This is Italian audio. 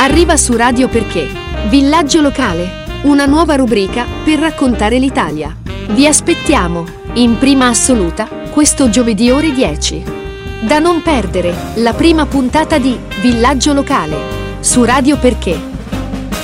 Arriva su Radio Perché, Villaggio Locale, una nuova rubrica per raccontare l'Italia. Vi aspettiamo, in prima assoluta, questo giovedì ore 10. Da non perdere, la prima puntata di Villaggio Locale, su Radio Perché.